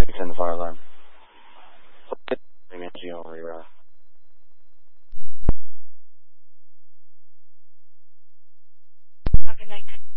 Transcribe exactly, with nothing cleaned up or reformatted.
Send the fire alarm. Energy over your, uh, Organized